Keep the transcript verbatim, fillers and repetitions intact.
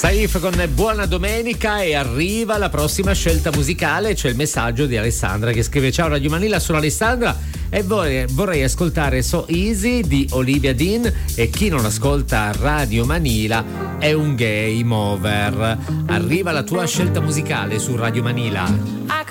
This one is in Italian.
Saif con buona domenica e arriva la prossima scelta musicale. C'è il messaggio di Alessandra che scrive: ciao Radio Manila, sono Alessandra e vorrei, vorrei ascoltare So Easy di Olivia Dean, e chi non ascolta Radio Manila è un game over. Arriva la tua scelta musicale su Radio Manila.